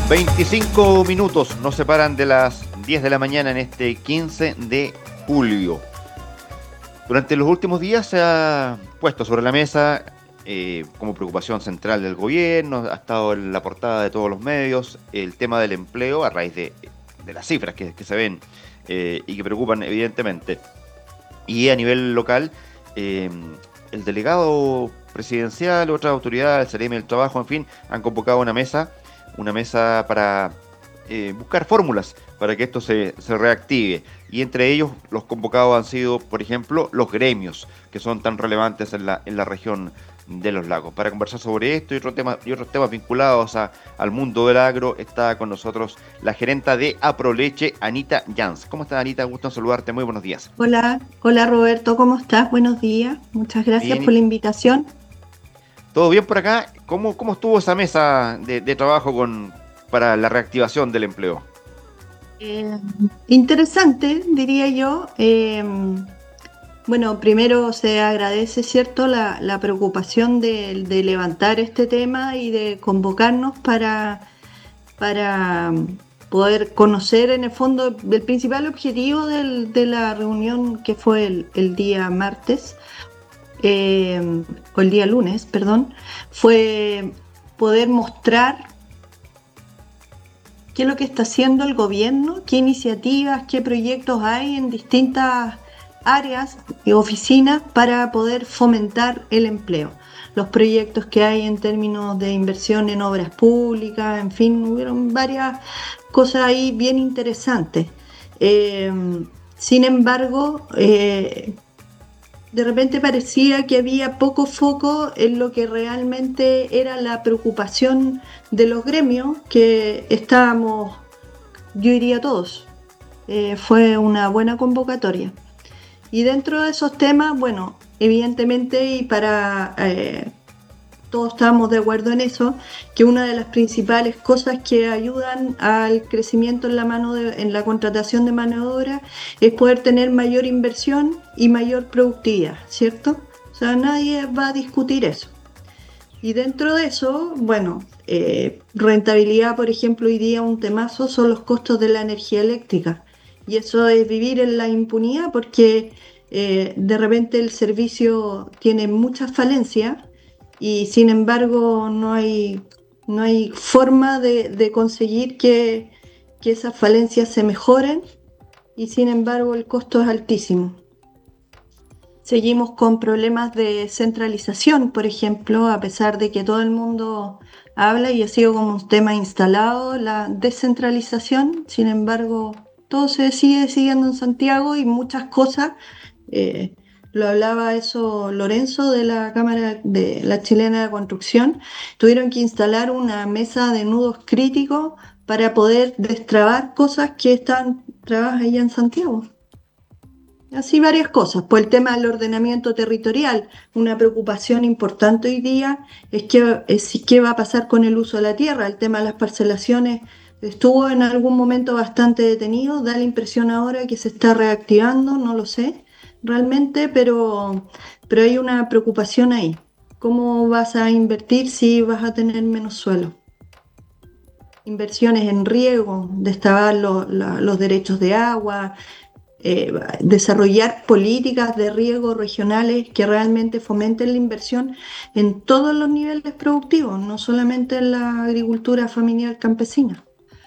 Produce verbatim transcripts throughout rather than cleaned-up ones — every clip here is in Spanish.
veinticinco minutos nos separan de las diez de la mañana en este quince de julio. Durante los últimos días se ha puesto sobre la mesa eh, como preocupación central del gobierno, ha estado en la portada de todos los medios, el tema del empleo a raíz de, de las cifras que, que se ven eh, y que preocupan evidentemente. Y a nivel local, eh, el delegado presidencial, otras autoridades, el Ceremi del Trabajo, en fin, han convocado una mesa una mesa para eh, buscar fórmulas para que esto se, se reactive. Y entre ellos los convocados han sido, por ejemplo, los gremios, que son tan relevantes en la, en la región de los lagos. Para conversar sobre esto y, otro tema, y otros temas vinculados a, al mundo del agro, está con nosotros la gerenta de Aproleche, Anita Jans. ¿Cómo estás, Anita? Gusto en saludarte. Muy buenos días. Hola, hola Roberto, ¿cómo estás? Buenos días. Muchas gracias Bien. por la invitación. ¿Todo bien por acá? ¿Cómo, cómo estuvo esa mesa de, de trabajo con, para la reactivación del empleo? Eh, interesante, diría yo. Eh, bueno, primero se agradece, ¿cierto?, la, la preocupación de, de levantar este tema y de convocarnos para, para poder conocer en el fondo el principal objetivo del, de la reunión que fue el, el día martes. Eh, o el día lunes, perdón, fue poder mostrar qué es lo que está haciendo el gobierno, qué iniciativas, qué proyectos hay en distintas áreas y oficinas para poder fomentar el empleo. Los proyectos que hay en términos de inversión en obras públicas, en fin, hubieron varias cosas ahí bien interesantes. Eh, sin embargo, eh, de repente parecía que había poco foco en lo que realmente era la preocupación de los gremios, que estábamos, yo diría todos. Eh, fue una buena convocatoria. Y dentro de esos temas, bueno, evidentemente, y para eh, todos estamos de acuerdo en eso, que una de las principales cosas que ayudan al crecimiento en la mano de, en la contratación de mano de obra es poder tener mayor inversión y mayor productividad, ¿cierto? O sea, nadie va a discutir eso. Y dentro de eso, bueno, eh, rentabilidad, por ejemplo, hoy día un temazo son los costos de la energía eléctrica. Y eso es vivir en la impunidad porque eh, de repente el servicio tiene muchas falencias y sin embargo no hay, no hay forma de, de conseguir que, que esas falencias se mejoren y sin embargo el costo es altísimo. Seguimos con problemas de centralización, por ejemplo, a pesar de que todo el mundo habla y ha sido como un tema instalado, la descentralización, sin embargo, todo se sigue siguiendo en Santiago y muchas cosas, eh, lo hablaba eso Lorenzo de la Cámara de la Chilena de Construcción, tuvieron que instalar una mesa de nudos críticos para poder destrabar cosas que están trabadas allá en Santiago. Así varias cosas. Pues el tema del ordenamiento territorial, una preocupación importante hoy día es que es qué va a pasar con el uso de la tierra. El tema de las parcelaciones estuvo en algún momento bastante detenido, da la impresión ahora que se está reactivando, no lo sé realmente, pero, pero hay una preocupación ahí. ¿Cómo vas a invertir si vas a tener menos suelo? Inversiones en riego, destrabar lo, la, los derechos de agua, Eh, desarrollar políticas de riego regionales que realmente fomenten la inversión en todos los niveles productivos, no solamente en la agricultura familiar campesina.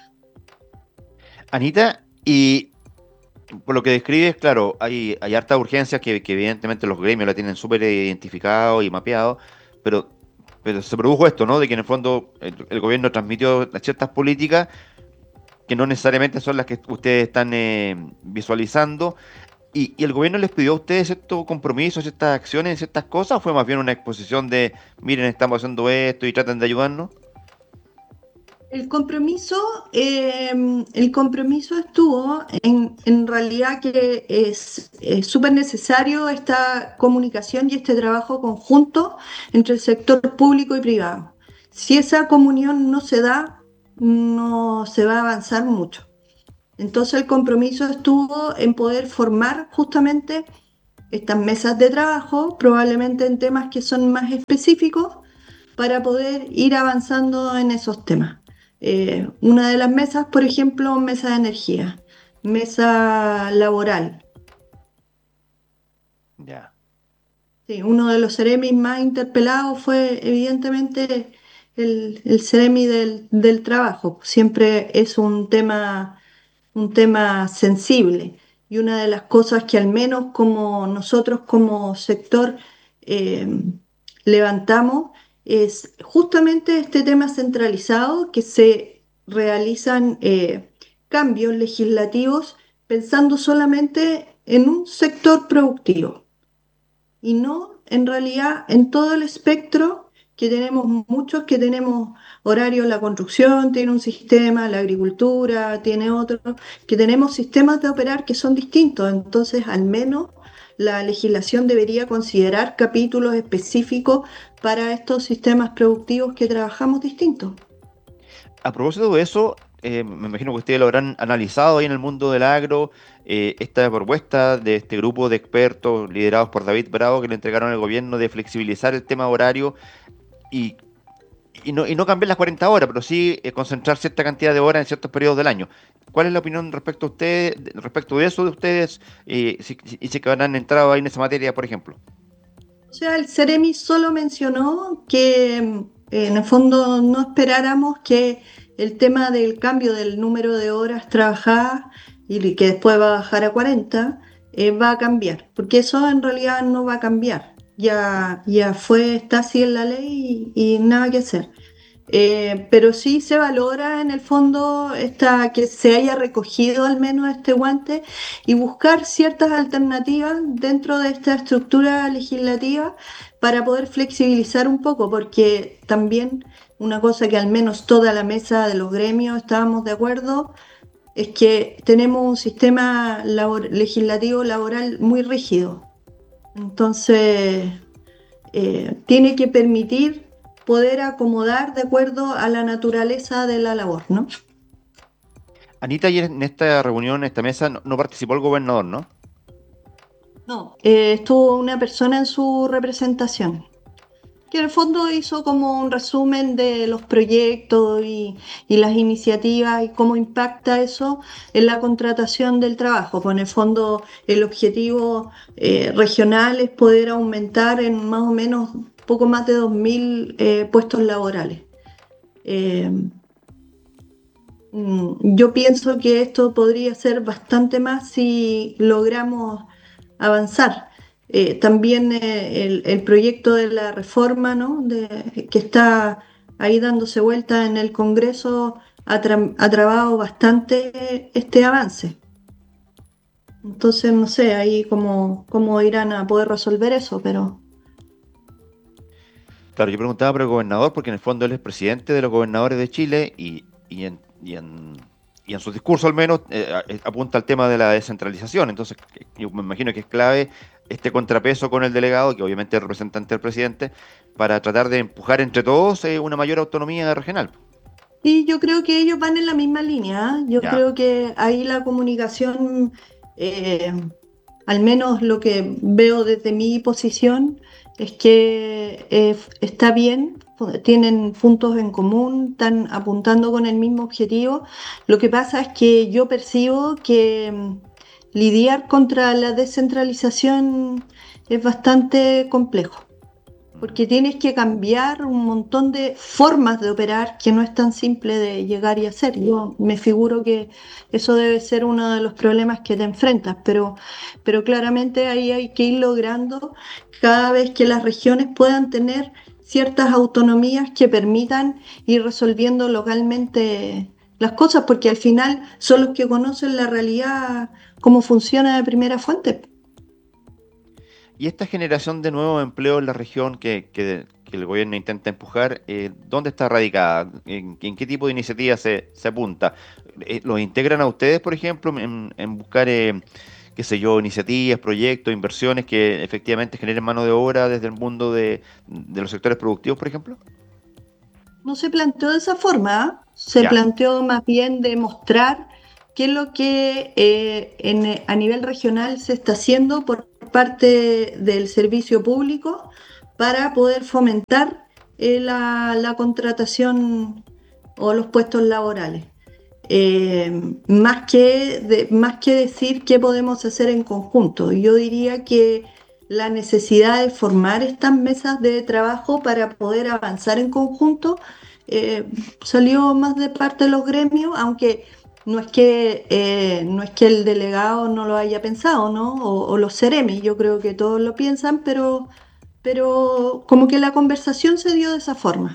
Anita, y por lo que describes, claro, hay, hay harta urgencia que, que evidentemente los gremios la tienen súper identificado y mapeado, pero, pero se produjo esto, ¿no? De que en el fondo el, el gobierno transmitió ciertas políticas que no necesariamente son las que ustedes están eh, visualizando. Y, ¿Y el gobierno les pidió a ustedes ciertos compromisos, ciertas acciones, ciertas cosas? ¿O fue más bien una exposición de, miren, estamos haciendo esto y tratan de ayudarnos? El compromiso, eh, el compromiso estuvo en, en realidad que es súper necesario esta comunicación y este trabajo conjunto entre el sector público y privado. Si esa comunión no se da, no se va a avanzar mucho. Entonces el compromiso estuvo en poder formar justamente estas mesas de trabajo, probablemente en temas que son más específicos, para poder ir avanzando en esos temas. Eh, una de las mesas, por ejemplo, mesa de energía, mesa laboral. Ya. Sí, uno de los Ceremis más interpelados fue evidentemente el, el Ceremi del, del trabajo. Siempre es un tema, un tema sensible y una de las cosas que al menos como nosotros como sector eh, levantamos es justamente este tema centralizado que se realizan eh, cambios legislativos pensando solamente en un sector productivo y no en realidad en todo el espectro que tenemos muchos, que tenemos horario, la construcción tiene un sistema, la agricultura tiene otro, que tenemos sistemas de operar que son distintos, entonces al menos la legislación debería considerar capítulos específicos para estos sistemas productivos que trabajamos distintos. A propósito de eso, eh, me imagino que ustedes lo habrán analizado ahí en el mundo del agro, eh, esta propuesta de este grupo de expertos liderados por David Bravo que le entregaron al gobierno de flexibilizar el tema horario y, y no, y no cambiar las cuarenta horas, pero sí eh, concentrar cierta cantidad de horas en ciertos periodos del año. ¿Cuál es la opinión respecto a ustedes, respecto de eso de ustedes, eh, si, si, y si que habrán entrado ahí en esa materia, por ejemplo? O sea, el Ceremi solo mencionó que mm, en el fondo no esperáramos que el tema del cambio del número de horas trabajadas y que después va a bajar a cuarenta, eh, va a cambiar, porque eso en realidad no va a cambiar. Ya, ya fue, está así en la ley y, y nada que hacer. Eh, pero sí se valora en el fondo esta, que se haya recogido al menos este guante y buscar ciertas alternativas dentro de esta estructura legislativa para poder flexibilizar un poco, porque también una cosa que al menos toda la mesa de los gremios estábamos de acuerdo es que tenemos un sistema labor- legislativo laboral muy rígido. Entonces, eh, tiene que permitir poder acomodar de acuerdo a la naturaleza de la labor, ¿no? Anita, ayer en esta reunión, en esta mesa, no, no participó el gobernador, ¿no? No, eh, estuvo una persona en su representación, que en el fondo hizo como un resumen de los proyectos y, y las iniciativas y cómo impacta eso en la contratación del trabajo. Pues en el fondo el objetivo eh, regional es poder aumentar en más o menos poco más de dos mil eh, puestos laborales. Eh, Mm, Yo pienso que esto podría ser bastante más si logramos avanzar. Eh, también eh, el, el proyecto de la reforma, ¿no? De- que está ahí dándose vuelta en el Congreso ha, tra- ha trabado bastante este avance. Entonces, no sé ahí cómo, cómo irán a poder resolver eso, pero Claro, yo preguntaba por el gobernador porque en el fondo él es presidente de los gobernadores de Chile y, y en, y en, y en su discurso al menos eh, a- eh, apunta al tema de la descentralización. Entonces, que- yo me imagino que es clave este contrapeso con el delegado, que obviamente es representante del presidente, para tratar de empujar entre todos eh, una mayor autonomía regional. sí, yo creo que ellos van en la misma línea. ¿Ah? Yo Ya. creo que ahí la comunicación, eh, al menos lo que veo desde mi posición, es que eh, está bien, pu- tienen puntos en común, están apuntando con el mismo objetivo. Lo que pasa es que yo percibo que mm, lidiar contra la descentralización es bastante complejo Mm. porque tienes que cambiar un montón de formas de operar que no es tan simple de llegar y hacer. Yo me figuro que eso debe ser uno de los problemas que te enfrentas, pero, pero claramente ahí hay que ir logrando cada vez que las regiones puedan tener ciertas autonomías que permitan ir resolviendo localmente las cosas, porque al final son los que conocen la realidad, cómo funciona de primera fuente. Y esta generación de nuevos empleos en la región que, que- que el gobierno intenta empujar, eh, ¿dónde está radicada? ¿En, en qué tipo de iniciativa se, se apunta? Eh, ¿los integran a ustedes, por ejemplo, en, en buscar, eh, qué sé yo, iniciativas, proyectos, inversiones que efectivamente generen mano de obra desde el mundo de, de los sectores productivos, por ejemplo? No se planteó de esa forma, ¿ah? Se Ya. planteó más bien demostrar qué es lo que eh, en- eh, a nivel regional se está haciendo por parte del servicio público para poder fomentar eh, la, la contratación o los puestos laborales. Eh, más que, de, más que decir qué podemos hacer en conjunto. Yo diría que la necesidad de formar estas mesas de trabajo para poder avanzar en conjunto eh, salió más de parte de los gremios, aunque no es que, eh, no es que el delegado no lo haya pensado, ¿no? O, o los Ceremi, yo creo que todos lo piensan, pero, pero como que la conversación se dio de esa forma.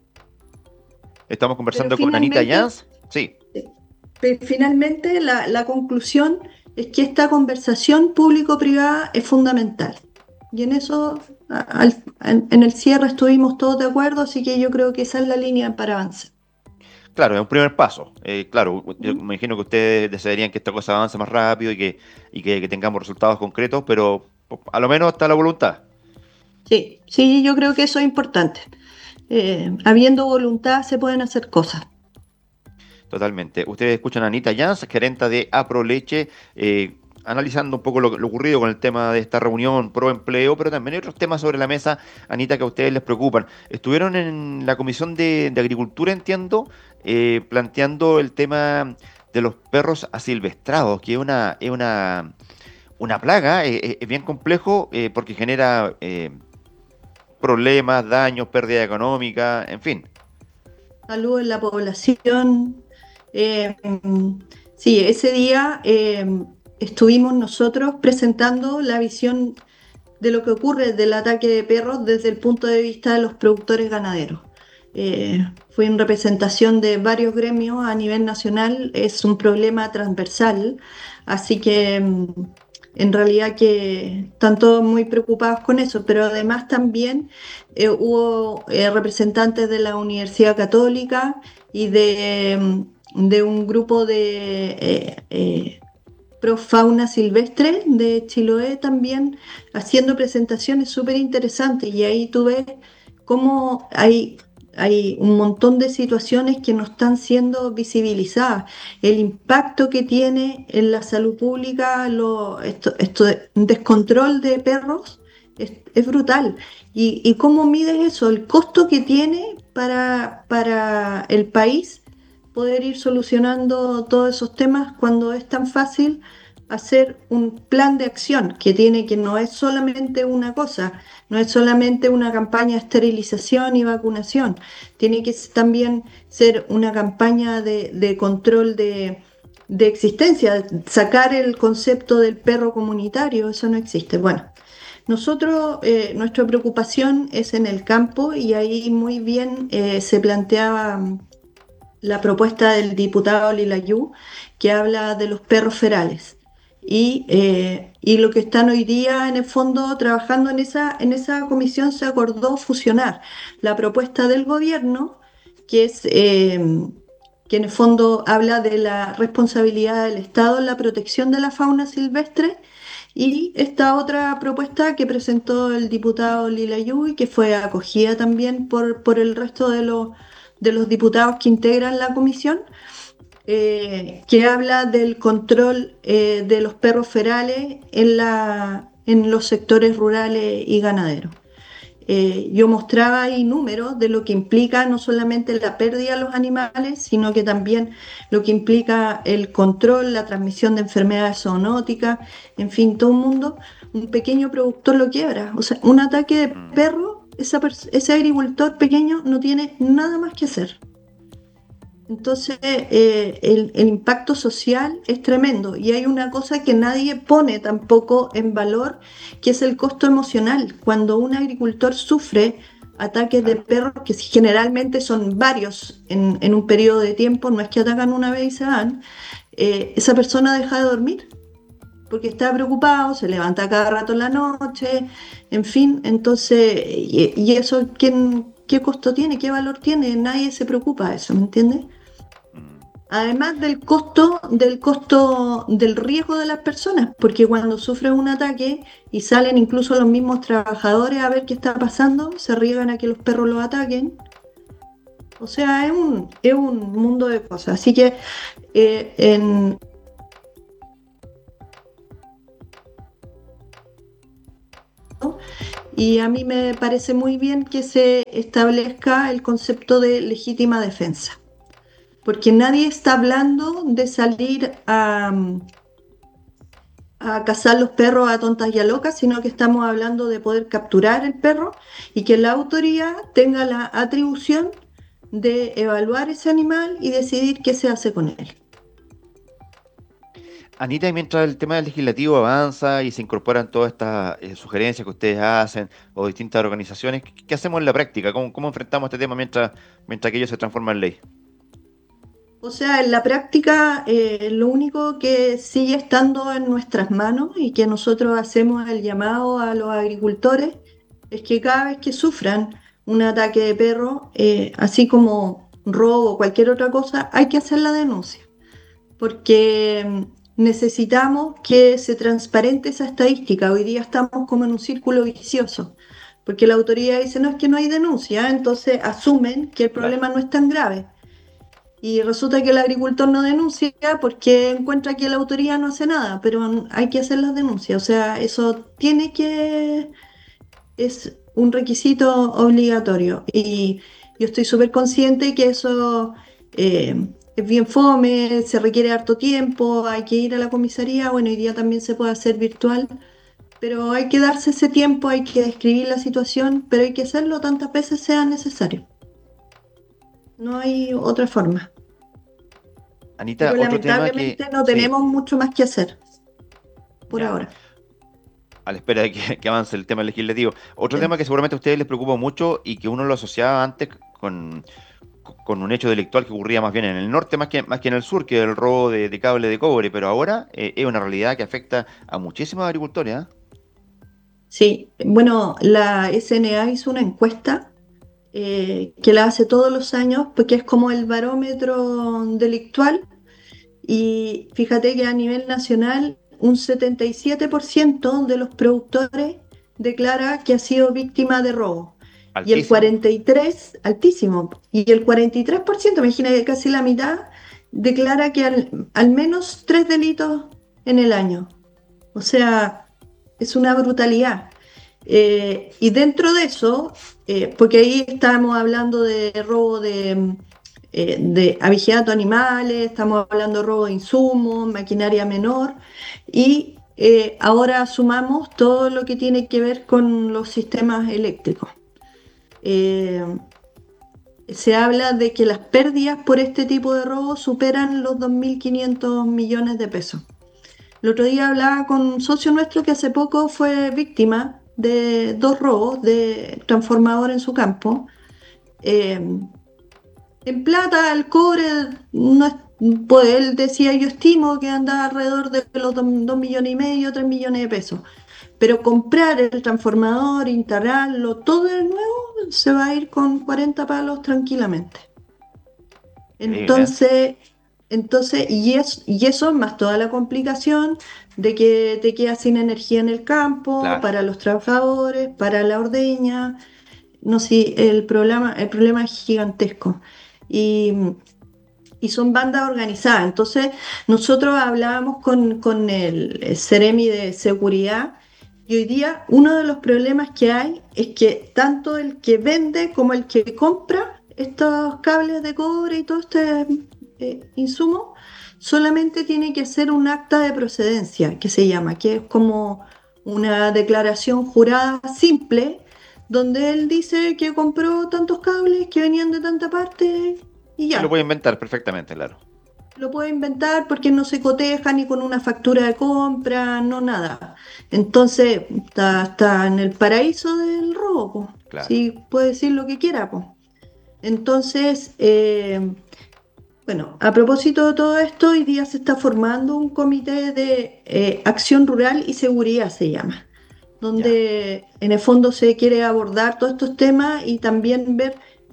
Estamos Pero conversando con Anita finalmente Jans. Sí, Pe- Finalmente, la, la conclusión es que esta conversación público-privada es fundamental. Y en eso, a- al- en, en el cierre estuvimos todos de acuerdo, así que yo creo que esa es la línea para avanzar. claro, es un primer paso. Eh, claro, yo ¿Mm? me imagino que ustedes desearían que esta cosa avance más rápido y que, y que, que tengamos resultados concretos, pero a lo menos está la voluntad. Sí, sí, yo creo que eso es importante. Eh, habiendo voluntad se pueden hacer cosas. Totalmente. Ustedes escuchan a Anita Jans, gerenta de Aproleche, eh, analizando un poco lo, lo ocurrido con el tema de esta reunión pro empleo, pero también hay otros temas sobre la mesa, Anita, que a ustedes les preocupan. Estuvieron en la Comisión de, de Agricultura, entiendo, eh, planteando el tema de los perros asilvestrados, que es una, es una, una plaga, eh, eh, es bien complejo eh, porque genera eh, problemas, daños, pérdida económica, en fin. Salud en la población. Eh, sí, ese día eh, estuvimos nosotros presentando la visión de lo que ocurre del ataque de perros desde el punto de vista de los productores ganaderos. Eh, fue en representación de varios gremios a nivel nacional, es un problema transversal, así que mm, en realidad que están todos muy preocupados con eso, pero además también eh, hubo eh, representantes de la Universidad Católica y de, mm, de un grupo de eh, eh, pro fauna silvestre de Chiloé también haciendo presentaciones súper interesantes y ahí tú ves cómo hay, hay un montón de situaciones que no están siendo visibilizadas. El impacto que tiene en la salud pública lo, esto, esto de descontrol de perros es, es brutal. ¿Y, y cómo mides eso? El costo que tiene para, para el país poder ir solucionando todos esos temas cuando es tan fácil hacer un plan de acción que tiene que no es solamente una cosa, no es solamente una campaña de esterilización y vacunación, tiene que también ser una campaña de, de control de, de existencia, sacar el concepto del perro comunitario, eso no existe. Bueno, nosotros, eh, nuestra preocupación es en el campo y ahí muy bien eh, se planteaba la propuesta del diputado Lilayú, que habla de los perros ferales. Y, eh, y lo que están hoy día, en el fondo, trabajando en esa, en esa comisión, se acordó fusionar la propuesta del gobierno, que es eh, que en el fondo habla de la responsabilidad del Estado en la protección de la fauna silvestre, y esta otra propuesta que presentó el diputado Lilayú y que fue acogida también por, por el resto de los de los diputados que integran la comisión, eh, que habla del control eh, de los perros ferales en, la, en los sectores rurales y ganaderos. Eh, yo mostraba ahí números de lo que implica no solamente la pérdida de los animales, sino que también lo que implica el control, la transmisión de enfermedades zoonóticas, en fin, todo un mundo. Un pequeño productor lo quiebra. O sea, un ataque de Mm. perro, esa ese agricultor pequeño no tiene nada más que hacer. Entonces, eh, el, el impacto social es tremendo y hay una cosa que nadie pone tampoco en valor, que es el costo emocional. Cuando un agricultor sufre ataques de Claro. perros, que generalmente son varios en, en un periodo de tiempo, no es que atacan una vez y se van, eh, esa persona deja de dormir porque está preocupado, se levanta cada rato en la noche, en fin, entonces, y, y eso, ¿quién, ¿qué costo tiene? ¿Qué valor tiene? Nadie se preocupa de eso, ¿me entiendes? Mm. Además del costo, del costo del riesgo de las personas, porque cuando sufren un ataque y salen incluso los mismos trabajadores a ver qué está pasando, se arriesgan a que los perros los ataquen. O sea, es un, es un mundo de cosas. Así que eh, en, y a mí me parece muy bien que se establezca el concepto de legítima defensa. porque nadie está hablando de salir a, a cazar los perros a tontas y a locas, sino que estamos hablando de poder capturar el perro y que la autoridad tenga la atribución de evaluar ese animal y decidir qué se hace con él. Anita, y mientras el tema legislativo avanza y se incorporan todas estas eh, sugerencias que ustedes hacen o distintas organizaciones, ¿qué, qué hacemos en la práctica? ¿Cómo, cómo enfrentamos este tema mientras, mientras aquello se transforma en ley? O sea, en la práctica, eh, lo único que sigue estando en nuestras manos y que nosotros hacemos el llamado a los agricultores es que cada vez que sufran un ataque de perro, eh, así como robo o cualquier otra cosa, hay que hacer la denuncia, porque mm, necesitamos que se transparente esa estadística. Hoy día estamos como en un círculo vicioso, porque la autoridad dice, no, es que no hay denuncia, entonces asumen que el Claro. problema no es tan grave. Y resulta que el agricultor no denuncia porque encuentra que la autoridad no hace nada, pero hay que hacer las denuncias. O sea, eso tiene que, es un requisito obligatorio. Y yo estoy súper consciente que eso eh, es bien fome, se requiere harto tiempo, hay que ir a la comisaría. Bueno, hoy día también se puede hacer virtual, pero hay que darse ese tiempo, hay que describir la situación, pero hay que hacerlo tantas veces sea necesario. No hay otra forma. Anita, Pero otro tema que, lamentablemente no sí, tenemos mucho más que hacer por ya, ahora. a la espera de que, que avance el tema legislativo. Otro Sí. tema que seguramente a ustedes les preocupa mucho y que uno lo asociaba antes con, con un hecho delictual que ocurría más bien en el norte más que, más que en el sur, que el robo de, de cable de cobre, pero ahora eh, es una realidad que afecta a muchísimos agricultores, ¿ah? Sí, bueno, la S N A hizo una encuesta eh, que la hace todos los años porque es como el barómetro delictual y fíjate que a nivel nacional un setenta y siete por ciento de los productores declara que ha sido víctima de robo y el Altísimo. cuarenta y tres por ciento, altísimo, y el cuarenta y tres por ciento, imagina que casi la mitad, declara que al, al menos tres delitos en el año. O sea, es una brutalidad. Eh, y dentro de eso, eh, porque ahí estamos hablando de robo de, eh, de abigeato animales, estamos hablando de robo de insumos, maquinaria menor, y eh, ahora sumamos todo lo que tiene que ver con los sistemas eléctricos. Eh, Se habla de que las pérdidas por este tipo de robo superan los dos mil quinientos millones de pesos. El otro día hablaba con un socio nuestro que hace poco fue víctima de dos robos de transformador en su campo. Eh, en plata, el cobre, no es- pues él decía, yo estimo que anda alrededor de los dos millones y medio, tres millones de pesos. Pero comprar el transformador, instalarlo, todo de nuevo, se va a ir con cuarenta palos tranquilamente. Increíble, ¿eh? Entonces, entonces y, es, y eso más toda la complicación de que te quedas sin energía en el campo, Claro. para los trabajadores, para la ordeña. No sé, el problema, el problema es gigantesco. Y, y son bandas organizadas. Entonces, nosotros hablábamos con, con el Ceremi de seguridad y hoy día uno de los problemas que hay es que tanto el que vende como el que compra estos cables de cobre y todo este eh, insumo solamente tiene que hacer un acta de procedencia, que se llama, que es como una declaración jurada simple, donde él dice que compró tantos cables que venían de tanta parte y Se lo ya. puede inventar perfectamente, claro. Lo puede inventar porque no se coteja ni con una factura de compra, no nada. Entonces, está, está en el paraíso del robo, po. Claro. Sí, puede decir lo que quiera, po. Entonces, eh, bueno, a propósito de todo esto, hoy día se está formando un comité de eh, acción rural y seguridad, se llama, Ya. donde en el fondo se quiere abordar todos estos temas y también ver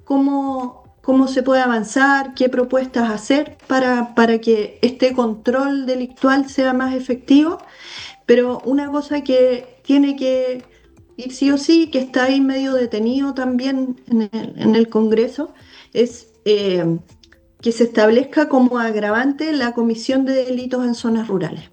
cómo, cómo se puede avanzar, qué propuestas hacer para, para que este control delictual sea más efectivo. Pero una cosa que tiene que ir sí o sí, que está ahí medio detenido también en el, en el Congreso, es eh, que se establezca como agravante la comisión de delitos en zonas rurales.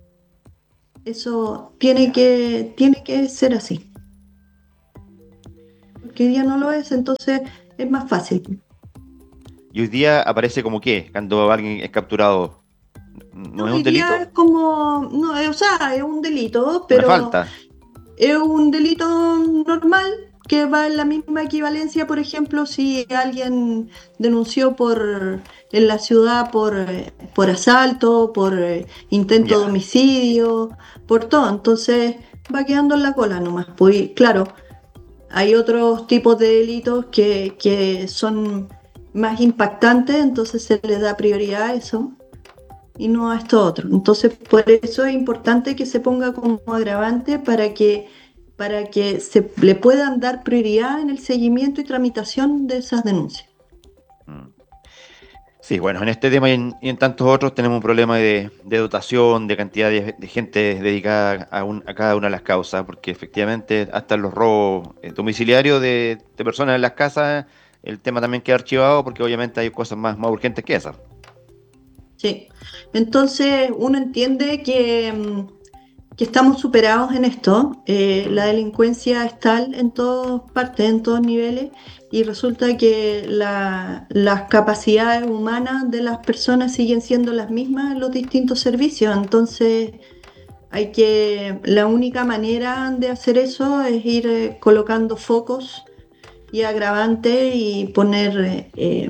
Eso tiene Ya. que, tiene que ser así, porque hoy día no lo es, entonces es más fácil. y hoy día aparece como qué, cuando alguien es capturado. ¿No, No, es hoy un delito? día es como, no, eh, o sea, es un delito, Una pero falta. es un delito normal que va en la misma equivalencia, por ejemplo, si alguien denunció por en la ciudad por, eh, por asalto, por eh, intento de Ya. homicidio, por todo. Entonces va quedando en la cola nomás. Pues claro, hay otros tipos de delitos que, que son más impactantes, entonces se les da prioridad a eso y no a esto otro. Entonces, por eso es importante que se ponga como agravante para que, para que se le puedan dar prioridad en el seguimiento y tramitación de esas denuncias. Mm. Sí, bueno, en este tema y en, y en tantos otros tenemos un problema de, de dotación, de cantidad de, de gente dedicada a, un- a cada una de las causas, porque efectivamente hasta los robos eh, domiciliarios de, de personas en las casas, el tema también queda archivado porque obviamente hay cosas más, más urgentes que esas. Sí. Entonces, uno entiende que, mm, que estamos superados en esto. Eh, la Mm. delincuencia es tal en todas partes, en todos niveles, y resulta que la- las capacidades humanas de las personas siguen siendo las mismas en los distintos servicios. Entonces, hay que, la única manera de hacer eso es ir eh, colocando focos y agravantes y poner eh, eh,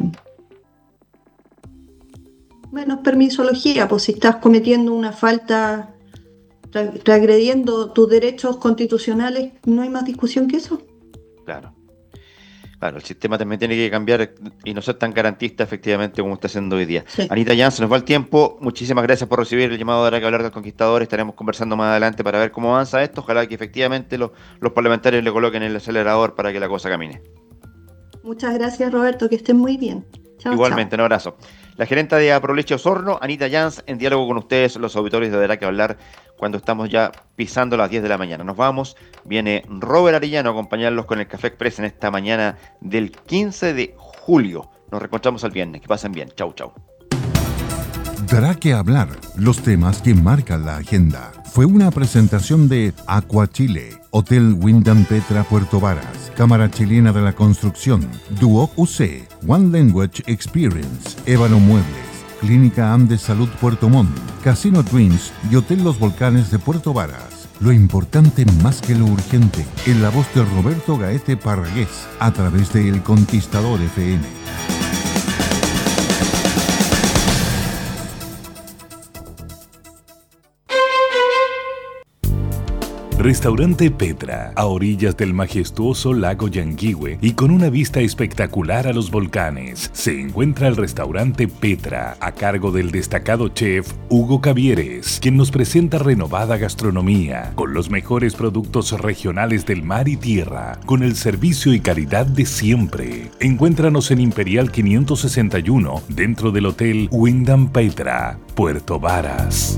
menos permisología, pues si estás cometiendo una falta, tra- transgrediendo tus derechos constitucionales, no hay más discusión que eso. Claro. Claro, el sistema también tiene que cambiar y no ser tan garantista efectivamente como está haciendo hoy día. Sí. Anita Jan, se nos va el tiempo. Muchísimas gracias por recibir el llamado de Ahora que hablar del Conquistador. Estaremos conversando más adelante para ver cómo avanza esto. Ojalá que efectivamente los, los parlamentarios le coloquen el acelerador para que la cosa camine. Muchas gracias, Roberto, que estén muy bien. Chao, chao. Igualmente, un abrazo. La gerenta de Aproleche Osorno, Anita Jans, en diálogo con ustedes, los auditores de Verá que hablar cuando estamos ya pisando las diez de la mañana. Nos vamos. Viene Robert Arellano a acompañarlos con el Café Express en esta mañana del quince de julio. Nos reencontramos el viernes. Que pasen bien. Chau, chau. Dará que hablar, los temas que marcan la agenda. Fue una presentación de Aqua Chile, Hotel Wyndham Petra Puerto Varas, Cámara Chilena de la Construcción, Duoc U C, One Language Experience, Ébano Muebles, Clínica Andes Salud Puerto Montt, Casino Dreams y Hotel Los Volcanes de Puerto Varas. Lo importante más que lo urgente, en la voz de Roberto Gaete Parragués, a través de El Conquistador F M. Restaurante Petra, a orillas del majestuoso lago Yanguihue y con una vista espectacular a los volcanes, se encuentra el restaurante Petra, a cargo del destacado chef Hugo Cavieres, quien nos presenta renovada gastronomía, con los mejores productos regionales del mar y tierra, con el servicio y calidad de siempre. Encuéntranos en Imperial quinientos sesenta y uno, dentro del Hotel Wyndham Petra, Puerto Varas.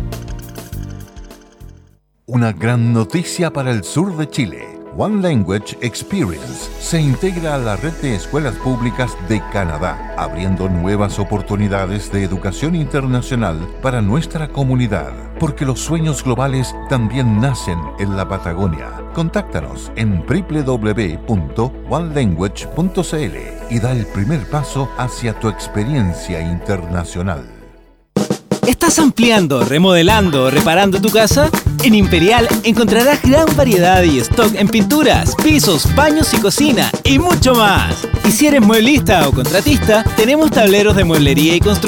Una gran noticia para el sur de Chile. One Language Experience se integra a la red de escuelas públicas de Canadá, abriendo nuevas oportunidades de educación internacional para nuestra comunidad, porque los sueños globales también nacen en la Patagonia. Contáctanos en doble u doble u doble u punto one language punto c l y da el primer paso hacia tu experiencia internacional. ¿Estás ampliando, remodelando o reparando tu casa? En Imperial encontrarás gran variedad y stock en pinturas, pisos, baños y cocina y mucho más. Y si eres mueblista o contratista, tenemos tableros de mueblería y construcción